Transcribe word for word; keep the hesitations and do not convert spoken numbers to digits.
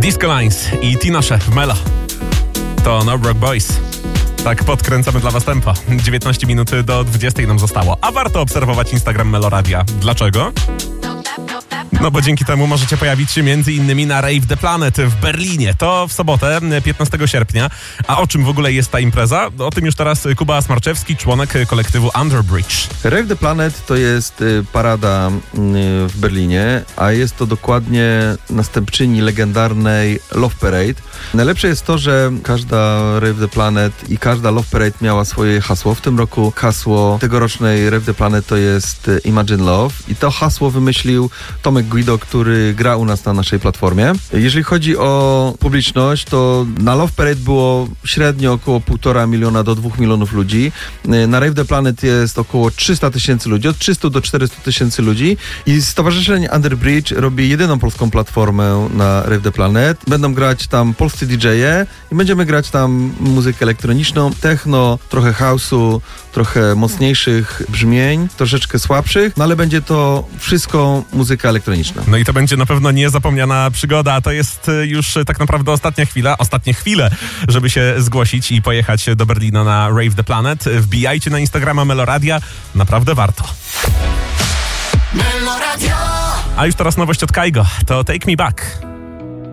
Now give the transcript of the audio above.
Disco Lines i Tina Szef w Melo. To No Broke Boys. Tak podkręcamy dla was tempo. dziewiętnaście minut do dwudziestej nam zostało. A warto obserwować Instagram Meloradia. Dlaczego? No bo dzięki temu możecie pojawić się między innymi na Rave the Planet w Berlinie. To w sobotę, piętnastego sierpnia. A o czym w ogóle jest ta impreza? O tym już teraz Kuba Smarczewski, członek kolektywu Underbridge. Rave the Planet to jest parada w Berlinie, a jest to dokładnie następczyni legendarnej Love Parade. Najlepsze jest to, że każda Rave the Planet i każda Love Parade miała swoje hasło. W tym roku hasło tegorocznej Rave the Planet to jest Imagine Love i to hasło wymyślił Tomek Guido, który gra u nas na naszej platformie. Jeżeli chodzi o publiczność, to na Love Parade było średnio około półtora miliona do dwóch milionów ludzi. Na Rave the Planet jest około trzysta tysięcy ludzi, od trzystu do czterystu tysięcy ludzi i Stowarzyszenie Underbridge robi jedyną polską platformę na Rave the Planet. Będą grać tam polscy D J e i będziemy grać tam muzykę elektroniczną, techno, trochę house'u, trochę mocniejszych brzmień, troszeczkę słabszych, no ale będzie to wszystko muzyka elektroniczna. No i to będzie na pewno niezapomniana przygoda. To jest już tak naprawdę ostatnia chwila, ostatnie chwile, żeby się zgłosić i pojechać do Berlina na Rave the Planet. Wbijajcie na Instagrama Meloradia. Naprawdę warto. Meloradio. A już teraz nowość od Kaigo. To Take Me Back.